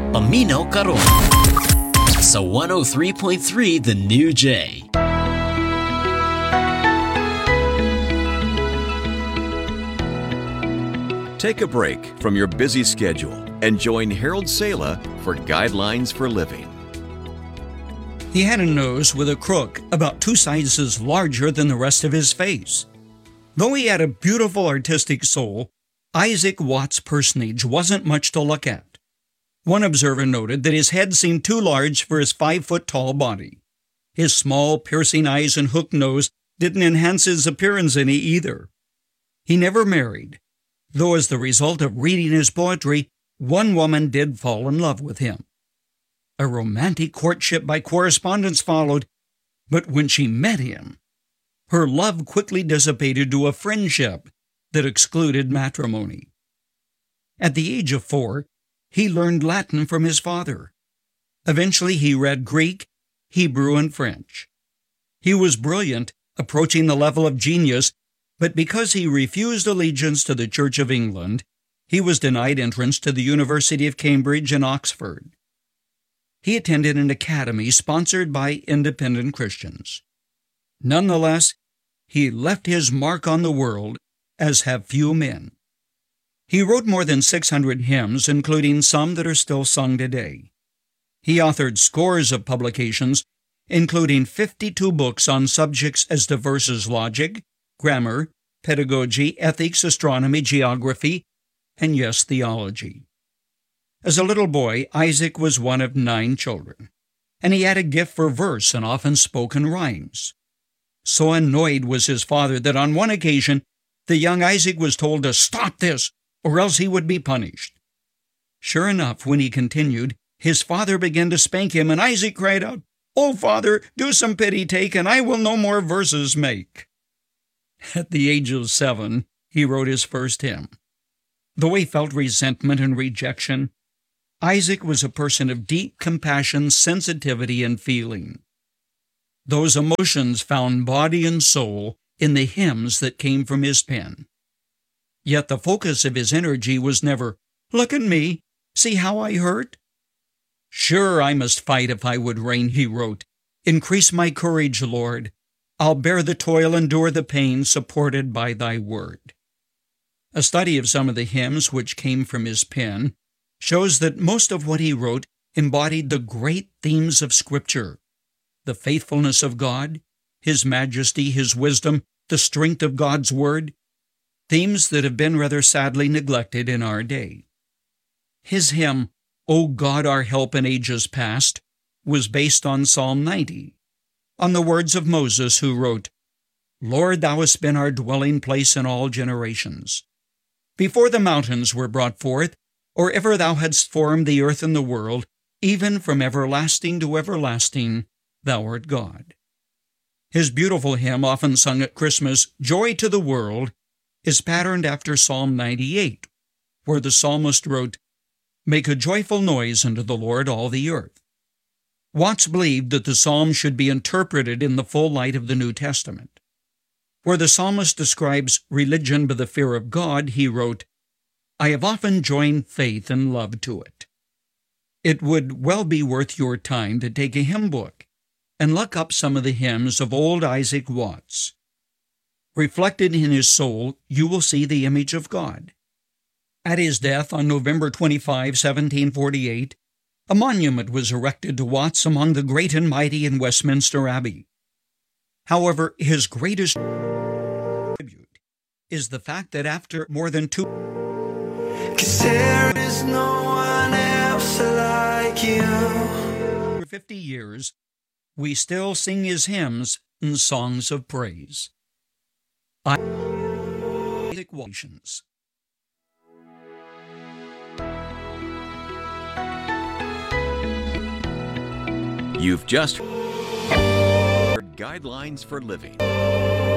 Paminaw karon sa 103.3 The New Jay. Take a break from your busy schedule and join Harold Sala for Guidelines for Living. He had a nose with a crook about 2 sizes larger than the rest of his face. Though he had a beautiful artistic soul, Isaac Watts' personage wasn't much to look at. One observer noted that his head seemed too large for his 5-foot-tall body. His small, piercing eyes and hooked nose didn't enhance his appearance any either. He never married, though as the result of reading his poetry, one woman did fall in love with him. A romantic courtship by correspondence followed, but when she met him, her love quickly dissipated to a friendship that excluded matrimony. At the age of 4, he learned Latin from his father. Eventually he read Greek, Hebrew, and French. He was brilliant, approaching the level of genius, but because he refused allegiance to the Church of England, he was denied entrance to the University of Cambridge and Oxford. He attended an academy sponsored by independent Christians. Nonetheless, he left his mark on the world, as have few men. He wrote more than 600 hymns, including some that are still sung today. He authored scores of publications, including 52 books on subjects as diverse as logic, grammar, pedagogy, ethics, astronomy, geography, and yes, theology. As a little boy, Isaac was one of 9 children, and he had a gift for verse and often spoken rhymes. So annoyed was his father that on one occasion the young Isaac was told to stop this, or else he would be punished. Sure enough, when he continued, his father began to spank him, and Isaac cried out, "Oh, father, do some pity take, and I will no more verses make." At the age of 7, he wrote his first hymn. Though he felt resentment and rejection, Isaac was a person of deep compassion, sensitivity, and feeling. Those emotions found body and soul in the hymns that came from his pen. Yet the focus of his energy was never, "Look at me, see how I hurt." "Sure, I must fight if I would reign," he wrote. "Increase my courage, Lord. I'll bear the toil, endure the pain, supported by thy word." A study of some of the hymns which came from his pen shows that most of what he wrote embodied the great themes of Scripture: the faithfulness of God, His majesty, His wisdom, the strength of God's word, themes that have been rather sadly neglected in our day. His hymn, "O God, our help in ages past," was based on Psalm 90, on the words of Moses, who wrote, "Lord, thou hast been our dwelling place in all generations. Before the mountains were brought forth, or ever thou hadst formed the earth and the world, even from everlasting to everlasting, thou art God." His beautiful hymn, often sung at Christmas, "Joy to the World," is patterned after Psalm 98, where the psalmist wrote, "Make a joyful noise unto the Lord, all the earth." Watts believed that the psalm should be interpreted in the full light of the New Testament. Where the psalmist describes religion by the fear of God, he wrote, "I have often joined faith and love to it." It would well be worth your time to take a hymn book and look up some of the hymns of old Isaac Watts. Reflected in his soul, you will see the image of God. At his death on November 25, 1748, a monument was erected to Watts among the great and mighty in Westminster Abbey. However, his greatest tribute is the fact that after more than 'Cause there is no one else like you. 50 years, we still sing his hymns and songs of praise. Isaac Watts. You've just heard Guidelines for Living.